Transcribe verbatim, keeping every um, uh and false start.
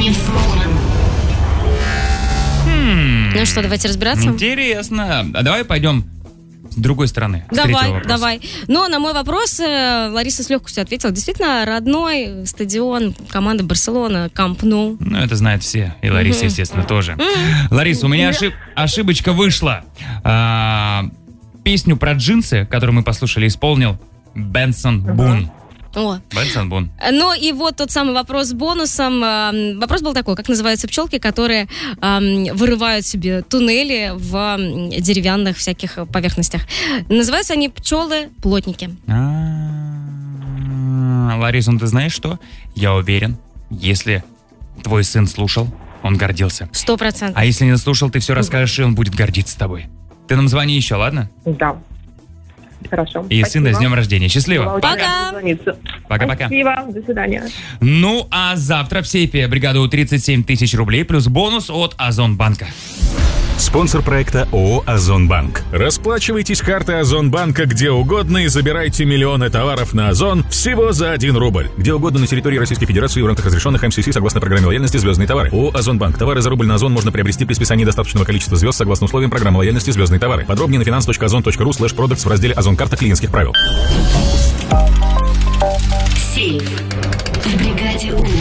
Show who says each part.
Speaker 1: взломан.
Speaker 2: Хм.
Speaker 3: Ну что, давайте разбираться?
Speaker 2: Интересно. А давай пойдем с другой стороны. С
Speaker 3: Давай, давай. Но на мой вопрос э, Лариса с легкостью ответила. Действительно, родной стадион команды Барселона, Камп Nou.
Speaker 2: Ну, это знают все. И Лариса,
Speaker 3: Мгм.
Speaker 2: естественно, тоже.
Speaker 3: Мгм.
Speaker 2: Лариса, у меня ошиб- ошибочка вышла. А, песню про джинсы, которую мы послушали, исполнил Бенсон Бун.
Speaker 3: О.
Speaker 2: Бенсон Бун.
Speaker 3: Ну и вот тот самый вопрос с бонусом. Эм, Вопрос был такой, как называются пчелки, которые эм, вырывают себе туннели в м, деревянных всяких поверхностях. Называются они пчелы-плотники.
Speaker 2: А, Лариса, ну ты знаешь что? Я уверен, если твой сын слушал, он гордился.
Speaker 3: Сто процентов.
Speaker 2: А если не слушал, ты все расскажешь, и он будет гордиться тобой. Ты нам звони еще, ладно?
Speaker 4: Да. Хорошо.
Speaker 2: И сына с днем рождения. Счастливо.
Speaker 3: Пока.
Speaker 2: Пока-пока.
Speaker 4: Спасибо. До свидания.
Speaker 2: Ну, а завтра в сейфе бригаду тридцать семь тысяч рублей плюс бонус от Озонбанка.
Speaker 5: Спонсор проекта ООО «Озонбанк». Расплачивайтесь картой Озонбанка где угодно и забирайте миллионы товаров на Озон всего за один рубль. Где угодно на территории Российской Федерации в рамках разрешенных эм си си согласно программе лояльности «Звездные товары». ООО «Озонбанк». Товары за рубль на Озон можно приобрести при списании достаточного количества звезд согласно условиям программы лояльности «Звездные товары». Подробнее на finance точка озон точка ру слэш продактс в разделе «Озон-карта клиентских правил».
Speaker 1: Сейф в бригаде У.